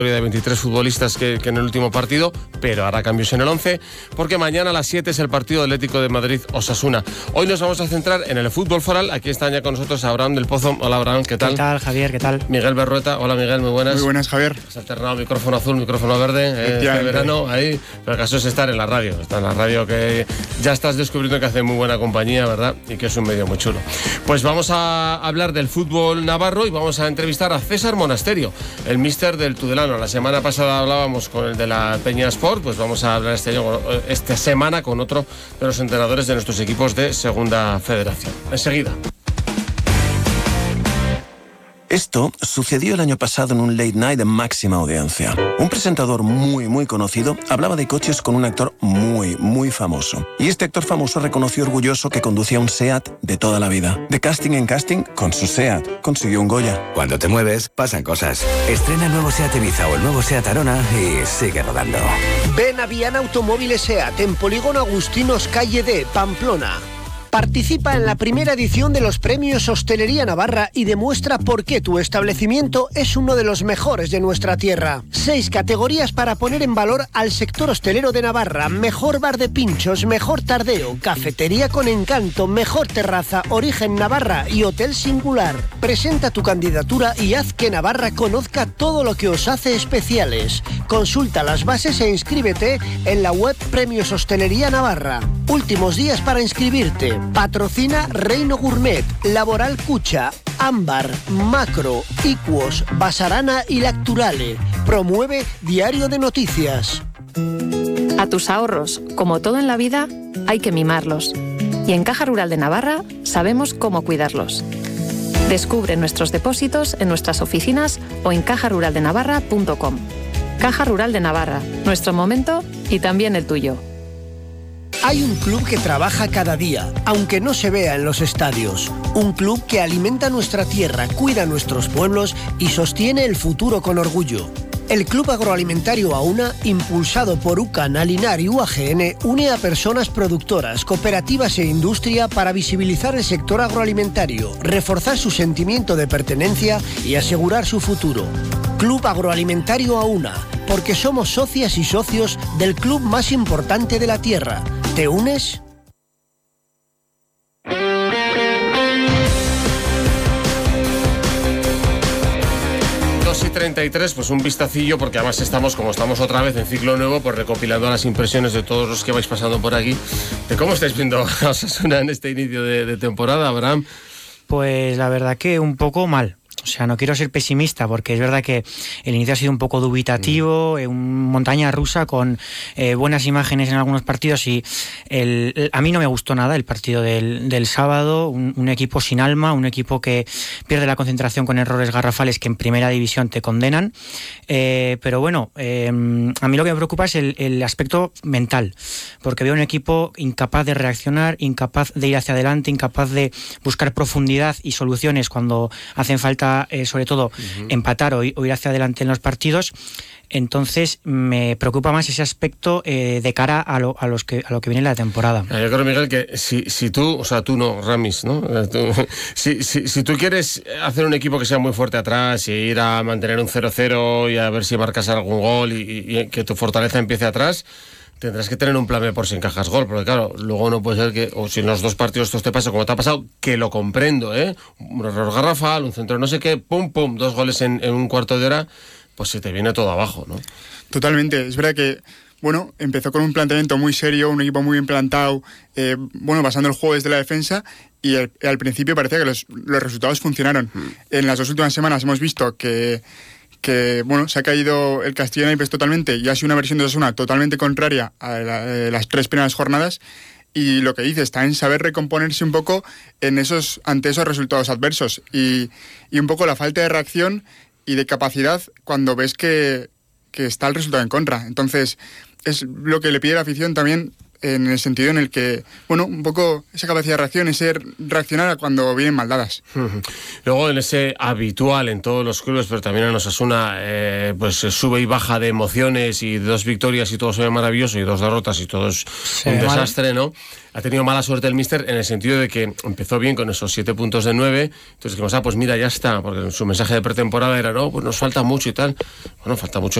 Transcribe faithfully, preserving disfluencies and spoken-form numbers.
de veintitrés futbolistas que, que en el último partido, pero hará cambios en el once, porque mañana a las siete es el partido Atlético de Madrid-Osasuna. Hoy nos vamos a centrar en el fútbol foral. Aquí está ya con nosotros Abraham del Pozo. Hola, Abraham, ¿qué tal? ¿Qué tal, Javier? ¿Qué tal? Miguel Berrueta. Hola, Miguel, muy buenas. Muy buenas, Javier. Has alternado micrófono azul, micrófono verde, eh, este verano, ahí, pero el caso es estar en la radio. Está en la radio, que ya estás descubriendo que hace muy buena compañía, ¿verdad? Y que es un medio muy chulo. Pues vamos a hablar del fútbol navarro y vamos a entrevistar a César Monasterio, el míster del Tudelano. La semana pasada hablábamos con el de la Peña Sport, pues vamos a hablar este año, esta semana con otro de los entrenadores de nuestros equipos de Segunda Federación. Enseguida. Esto sucedió el año pasado en un late night de máxima audiencia. Un presentador muy, muy conocido hablaba de coches con un actor muy, muy famoso. Y este actor famoso reconoció orgulloso que conducía un SEAT de toda la vida. De casting en casting, con su SEAT, consiguió un Goya. Cuando te mueves, pasan cosas. Estrena el nuevo SEAT Ibiza o el nuevo SEAT Arona y sigue rodando. Ven a Viana Automóviles SEAT en Polígono Agustinos, calle D, Pamplona. Participa en la primera edición de los premios Hostelería Navarra y demuestra por qué tu establecimiento es uno de los mejores de nuestra tierra. Seis categorías para poner en valor al sector hostelero de Navarra: mejor bar de pinchos, mejor tardeo, cafetería con encanto, mejor terraza, origen Navarra y hotel singular. Presenta tu candidatura y haz que Navarra conozca todo lo que os hace especiales. Consulta las bases e inscríbete en la web Premios Hostelería Navarra. Últimos días para inscribirte. Patrocina Reino Gourmet, Laboral Cucha, Ámbar, Macro, Iquos, Basarana y Lacturale. Promueve Diario de Noticias. A tus ahorros, como todo en la vida, hay que mimarlos. Y en Caja Rural de Navarra sabemos cómo cuidarlos. Descubre nuestros depósitos en nuestras oficinas o en caja rural de navarra punto com. Caja Rural de Navarra, nuestro momento y también el tuyo. Hay un club que trabaja cada día, aunque no se vea en los estadios. Un club que alimenta nuestra tierra, cuida nuestros pueblos y sostiene el futuro con orgullo. El Club Agroalimentario AUNA, impulsado por UCAN, Alinar y U A G N, une a personas productoras, cooperativas e industria para visibilizar el sector agroalimentario, reforzar su sentimiento de pertenencia y asegurar su futuro. Club Agroalimentario AUNA, porque somos socias y socios del club más importante de la tierra. ¿Te unes? dos y treinta y tres, pues un vistacillo, porque además estamos, como estamos otra vez en ciclo nuevo, pues recopilando las impresiones de todos los que vais pasando por aquí, de cómo estáis viendo a Osasuna en este inicio de, de temporada, Abraham. Pues la verdad que un poco mal. O sea, no quiero ser pesimista porque es verdad que el inicio ha sido un poco dubitativo, mm. un montaña rusa con eh, buenas imágenes en algunos partidos y el, el, a mí no me gustó nada el partido del, del sábado, un, un equipo sin alma, un equipo que pierde la concentración con errores garrafales que en primera división te condenan, eh, pero bueno, eh, a mí lo que me preocupa es el, el aspecto mental, porque veo un equipo incapaz de reaccionar, incapaz de ir hacia adelante, incapaz de buscar profundidad y soluciones cuando hacen falta. Eh, sobre todo uh-huh. empatar o, o ir hacia adelante en los partidos. Entonces me preocupa más ese aspecto eh, de cara a lo, a, los que, a lo que viene en la temporada. Yo creo, Miguel, que si, si tú, o sea, tú no, Ramis, ¿no? Tú, si, si, si tú quieres hacer un equipo que sea muy fuerte atrás y ir a mantener un cero cero y a ver si marcas algún gol y, y, y que tu fortaleza empiece atrás, tendrás que tener un plan B por si encajas gol, porque claro, luego no puede ser que, o si en los dos partidos esto te pasa como te ha pasado, que lo comprendo, ¿eh? Un error garrafal, un centro no sé qué, pum, pum, dos goles en, en un cuarto de hora, pues se te viene todo abajo, ¿no? Totalmente, es verdad que, bueno, empezó con un planteamiento muy serio, un equipo muy bien plantado, eh, bueno, basando el juego desde la defensa, y el, al principio parecía que los, los resultados funcionaron. Mm. En las dos últimas semanas hemos visto que que bueno, se ha caído el Castilla Naipes totalmente y ha sido una versión de Osasuna totalmente contraria a la, eh, las tres primeras jornadas, y lo que dice está en saber recomponerse un poco en esos, ante esos resultados adversos y, y un poco la falta de reacción y de capacidad cuando ves que, que está el resultado en contra. Entonces es lo que le pide la afición también, en el sentido en el que, bueno, un poco esa capacidad de reacción, ese reaccionar a cuando vienen mal dadas. Luego en ese habitual en todos los clubes, pero también en Osasuna, eh, pues sube y baja de emociones y dos victorias y todo se ve maravilloso y dos derrotas y todo es un desastre, ¿no? Ha tenido mala suerte el míster en el sentido de que empezó bien con esos siete puntos de nueve, entonces dijimos, ah, pues mira, ya está, porque su mensaje de pretemporada era, no, pues nos falta mucho y tal. Bueno, falta mucho